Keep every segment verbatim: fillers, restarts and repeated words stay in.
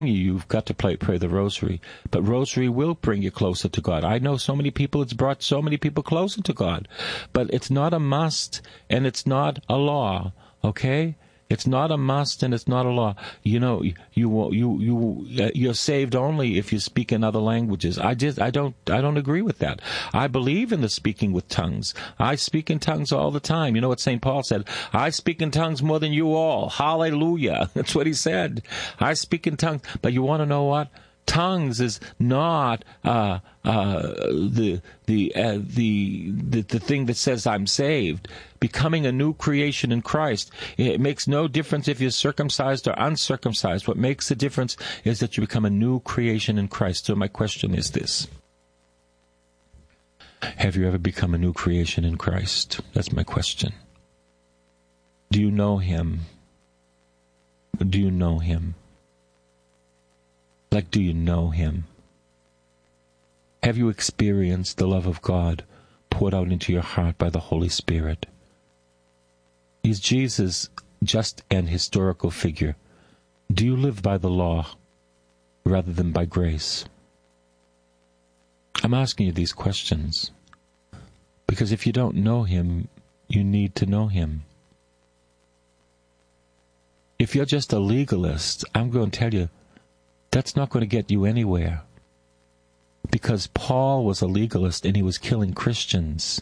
You've got to pray, pray the rosary. But rosary will bring you closer to God. I know so many people, it's brought so many people closer to God. But it's not a must, and it's not a law, okay? It's not a must, and it's not a law. You know, you you you you're saved only if you speak in other languages. I just I don't I don't agree with that. I believe in the speaking with tongues. I speak in tongues all the time. You know what Saint Paul said? I speak in tongues more than you all. Hallelujah. That's what he said. I speak in tongues. But you want to know what? Tongues is not uh, uh, the the, uh, the the the thing that says I'm saved. Becoming a new creation in Christ. It makes no difference if you're circumcised or uncircumcised. What makes the difference is that you become a new creation in Christ. So my question is this: have you ever become a new creation in Christ? That's my question. Do you know Him? Do you know Him? Like, do you know Him? Have you experienced the love of God poured out into your heart by the Holy Spirit? Is Jesus just an historical figure? Do you live by the law rather than by grace? I'm asking you these questions because if you don't know Him, you need to know Him. If you're just a legalist, I'm going to tell you, that's not going to get you anywhere. Because Paul was a legalist and he was killing Christians.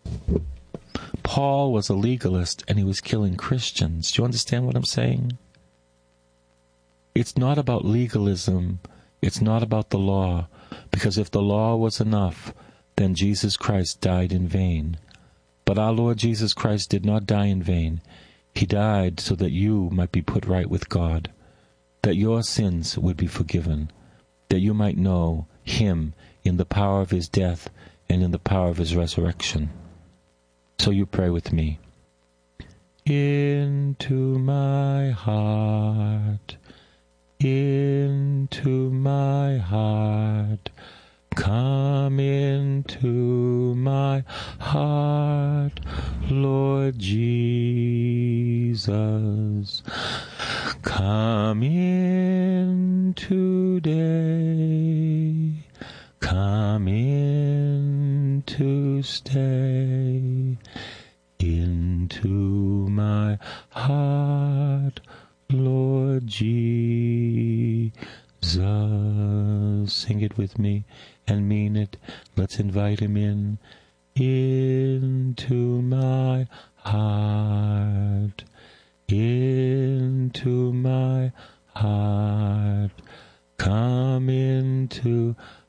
Paul was a legalist and he was killing Christians. Do you understand what I'm saying? It's not about legalism. It's not about the law. Because if the law was enough, then Jesus Christ died in vain. But our Lord Jesus Christ did not die in vain. He died so that you might be put right with God, that your sins would be forgiven, that you might know Him in the power of His death and in the power of His resurrection. So you pray with me. Into my heart, into my heart, come into my heart, Lord Jesus. Come in today, come in to stay, into my heart, Lord Jesus. Sing it with me and mean it. Let's invite Him in. Into my heart, into my heart, come into